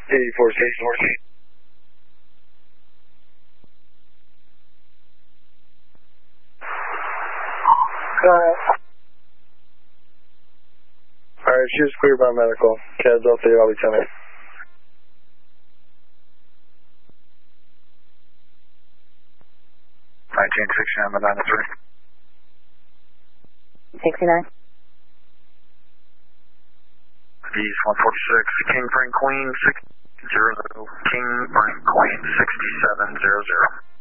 84. Alright, she was cleared by medical. CAD's off the Lieutenant. on the 93. 69. East 146, King Frank Queen 600, King Frank Queen 6700.